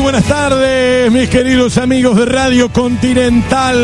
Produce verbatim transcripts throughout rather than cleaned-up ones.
buenas tardes, mis queridos amigos de Radio Continental.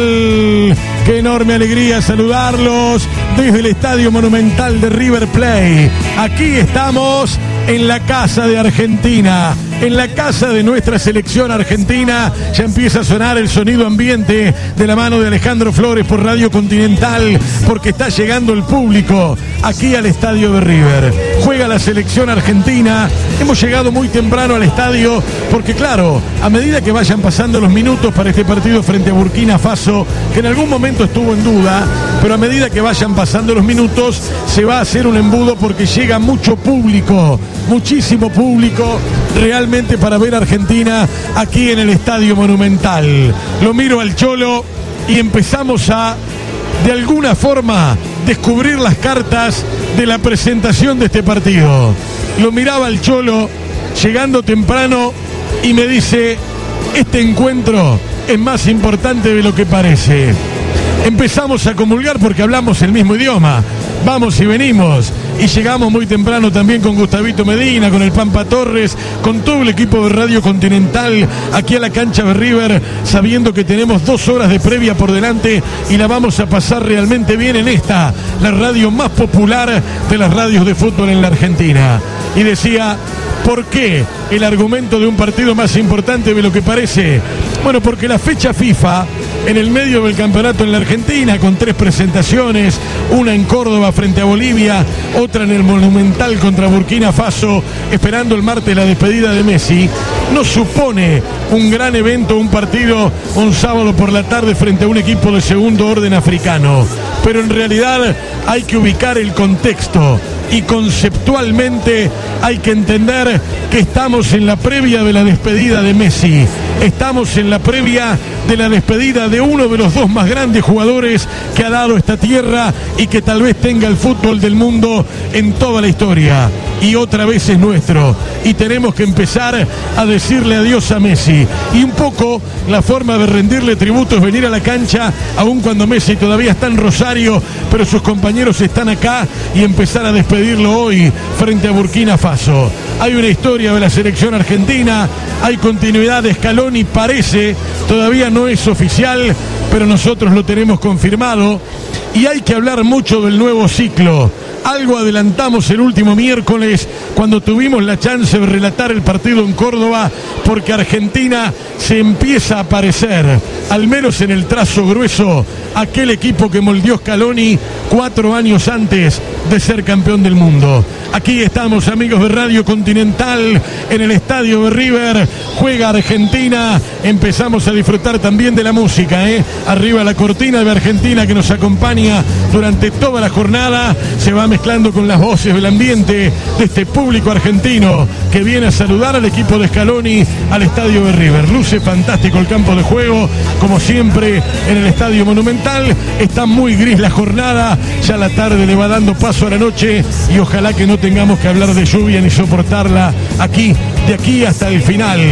Qué enorme alegría saludarlos desde el Estadio Monumental de River Plate. Aquí estamos en la casa de Argentina, en la casa de nuestra selección argentina. Ya empieza a sonar el sonido ambiente de la mano de Alejandro Flores por Radio Continental, porque está llegando el público aquí al estadio de River. Juega la selección argentina. Hemos llegado muy temprano al estadio porque, claro, a medida que vayan pasando los minutos para este partido frente a Burkina Faso, que en algún momento estuvo en duda, pero a medida que vayan pasando los minutos se va a hacer un embudo porque llega mucho público, muchísimo público realmente para ver a Argentina aquí en el Estadio Monumental. Lo miro al Cholo y empezamos a, de alguna forma, descubrir las cartas de la presentación de este partido. Lo miraba al Cholo llegando temprano y me dice: este encuentro es más importante de lo que parece. Empezamos a comulgar porque hablamos el mismo idioma, vamos y venimos, y llegamos muy temprano también con Gustavito Medina, con el Pampa Torres, con todo el equipo de Radio Continental aquí a la cancha de River, sabiendo que tenemos dos horas de previa por delante y la vamos a pasar realmente bien en esta, la radio más popular de las radios de fútbol en la Argentina. Y decía: ¿por qué el argumento de un partido más importante de lo que parece? Bueno, porque la fecha FIFA, en el medio del campeonato en la Argentina, con tres presentaciones, una en Córdoba frente a Bolivia, otra en el Monumental contra Burkina Faso, esperando el martes la despedida de Messi, no supone un gran evento, un partido un sábado por la tarde frente a un equipo de segundo orden africano. Pero en realidad hay que ubicar el contexto y conceptualmente hay que entender que estamos en la previa de la despedida de Messi. Estamos en la previa de la despedida de uno de los dos más grandes jugadores que ha dado esta tierra y que tal vez tenga el fútbol del mundo en toda la historia. Y otra vez es nuestro. Y tenemos que empezar a decirle adiós a Messi. Y un poco la forma de rendirle tributo es venir a la cancha, aun cuando Messi todavía está en Rosario, pero sus compañeros están acá, y empezar a despedirlo hoy frente a Burkina Faso. Hay una historia de la selección argentina, hay continuidad de Scaloni, parece, todavía no es oficial, pero nosotros lo tenemos confirmado. Y hay que hablar mucho del nuevo ciclo. Algo adelantamos el último miércoles cuando tuvimos la chance de relatar el partido en Córdoba, porque Argentina se empieza a parecer, al menos en el trazo grueso, aquel equipo que moldeó Scaloni cuatro años antes de ser campeón del mundo. Aquí estamos, amigos de Radio Continental, en el estadio de River. Juega Argentina. Empezamos a disfrutar también de la música, ¿eh? Arriba la cortina de Argentina que nos acompaña durante toda la jornada. Se va mezclando con las voces del ambiente de este público argentino que viene a saludar al equipo de Scaloni al estadio de River. Luce fantástico el campo de juego, como siempre en el Estadio Monumental. Está muy gris la jornada, ya la tarde le va dando paso a la noche y ojalá que no tengamos que hablar de lluvia ni soportarla aquí, de aquí hasta el final.